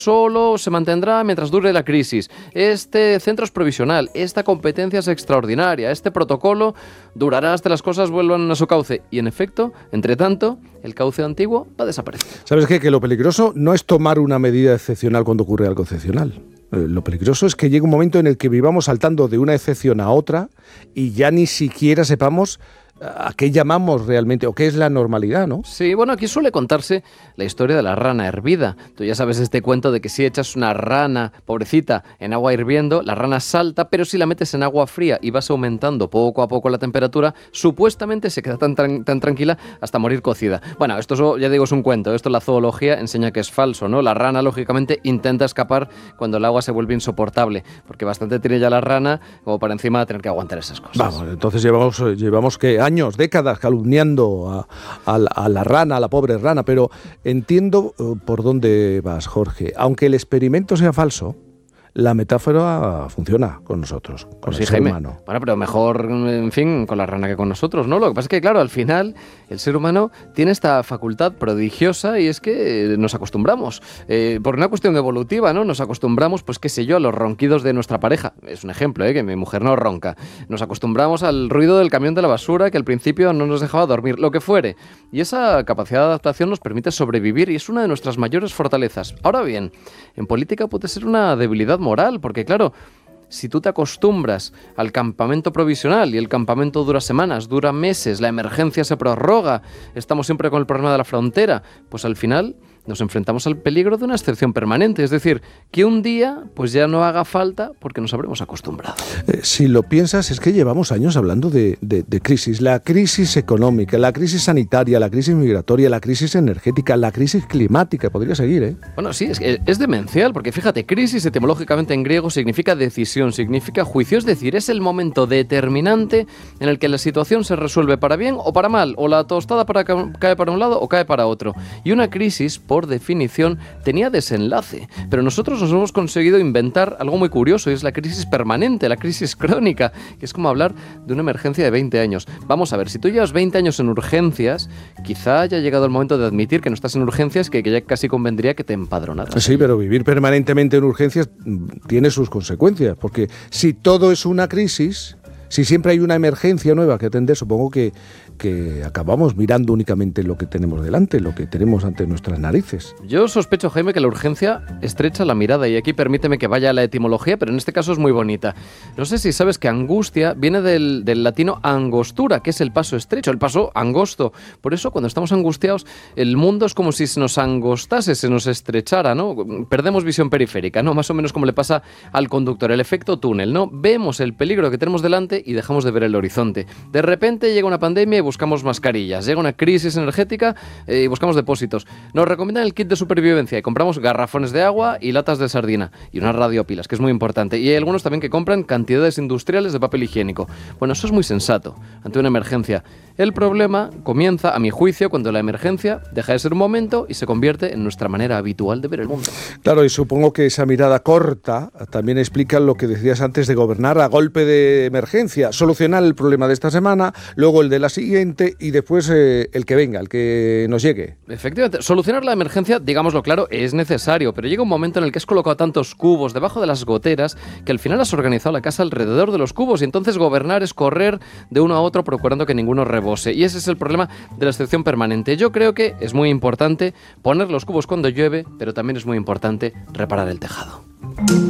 solo se mantendrá mientras dure la crisis. Este centro es provisional, esta competencia es extraordinaria, este protocolo durará hasta las cosas vuelvan a su cauce. Y en efecto, entre tanto, el cauce antiguo va a desaparecer. ¿Sabes qué? Que lo peligroso no es tomar una medida excepcional cuando ocurre algo excepcional. Lo peligroso es que llegue un momento en el que vivamos saltando de una excepción a otra y ya ni siquiera sepamos a qué llamamos realmente o qué es la normalidad, ¿no? Sí, bueno, aquí suele contarse la historia de la rana hervida. Tú ya sabes este cuento de que si echas una rana, pobrecita, en agua hirviendo, la rana salta, pero si la metes en agua fría y vas aumentando poco a poco la temperatura, supuestamente se queda tan tranquila hasta morir cocida. Bueno, esto ya digo es un cuento, esto la zoología enseña que es falso, ¿no? La rana, lógicamente, intenta escapar cuando el agua se vuelve insoportable, porque bastante tiene ya la rana como para encima tener que aguantar esas cosas. Vamos, entonces llevamos ¿qué? Años, décadas calumniando a la rana, a la pobre rana, pero entiendo por dónde vas, Jorge. Aunque el experimento sea falso, la metáfora funciona con nosotros, con el ser humano. Bueno, pero mejor, en fin, con la rana que con nosotros, ¿no? Lo que pasa es que, claro, al final el ser humano tiene esta facultad prodigiosa y es que nos acostumbramos. Por una cuestión evolutiva, ¿no? Nos acostumbramos, pues qué sé yo, a los ronquidos de nuestra pareja. Es un ejemplo, que mi mujer no ronca. Nos acostumbramos al ruido del camión de la basura que al principio no nos dejaba dormir, lo que fuere. Y esa capacidad de adaptación nos permite sobrevivir y es una de nuestras mayores fortalezas. Ahora bien, en política puede ser una debilidad moral, porque claro, si tú te acostumbras al campamento provisional y el campamento dura semanas, dura meses, la emergencia se prorroga, estamos siempre con el problema de la frontera, pues al final nos enfrentamos al peligro de una excepción permanente, es decir, que un día pues ya no haga falta porque nos habremos acostumbrado. Si lo piensas, es que llevamos años hablando de crisis, la crisis económica, la crisis sanitaria, la crisis migratoria, la crisis energética, la crisis climática, podría seguir, ¿eh? Bueno, sí, es demencial, porque fíjate, crisis etimológicamente en griego significa decisión, significa juicio, es decir, es el momento determinante en el que la situación se resuelve para bien o para mal, o la tostada cae para un lado o cae para otro. Y una crisis, por definición, tenía desenlace. Pero nosotros nos hemos conseguido inventar algo muy curioso, y es la crisis permanente, la crisis crónica, que es como hablar de una emergencia de 20 años. Vamos a ver, si tú llevas 20 años en urgencias, quizá haya llegado el momento de admitir que no estás en urgencias, que ya casi convendría que te empadronaras. Sí, pero vivir permanentemente en urgencias tiene sus consecuencias, porque si todo es una crisis, si siempre hay una emergencia nueva que atender, supongo que acabamos mirando únicamente lo que tenemos delante, lo que tenemos ante nuestras narices. Yo sospecho, Jaime, que la urgencia estrecha la mirada, y aquí permíteme que vaya a la etimología, pero en este caso es muy bonita. No sé si sabes que angustia viene del latino angostura, que es el paso estrecho, el paso angosto. Por eso, cuando estamos angustiados, el mundo es como si se nos angostase, se nos estrechara, ¿no? Perdemos visión periférica, ¿no? Más o menos como le pasa al conductor, el efecto túnel, ¿no? Vemos el peligro que tenemos delante y dejamos de ver el horizonte. De repente llega una pandemia y buscamos mascarillas, llega una crisis energética y buscamos depósitos. Nos recomiendan el kit de supervivencia y compramos garrafones de agua y latas de sardina y unas radiopilas, que es muy importante. Y hay algunos también que compran cantidades industriales de papel higiénico. Bueno, eso es muy sensato ante una emergencia. El problema comienza, a mi juicio, cuando la emergencia deja de ser un momento y se convierte en nuestra manera habitual de ver el mundo. Claro, y supongo que esa mirada corta también explica lo que decías antes de gobernar a golpe de emergencia, solucionar el problema de esta semana, luego el de la siguiente y después el que venga, el que nos llegue. Efectivamente, solucionar la emergencia, digámoslo claro, es necesario, pero llega un momento en el que has colocado tantos cubos debajo de las goteras que al final has organizado la casa alrededor de los cubos, y entonces gobernar es correr de uno a otro procurando que ninguno rebose, y ese es el problema de la excepción permanente. Yo creo que es muy importante poner los cubos cuando llueve, pero también es muy importante reparar el tejado.